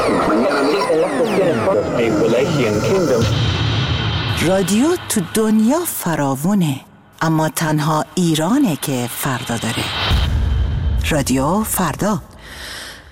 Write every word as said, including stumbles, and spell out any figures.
رادیو تو دنیا فراوونه، اما تنها ایرانه که فردا داره. رادیو فردا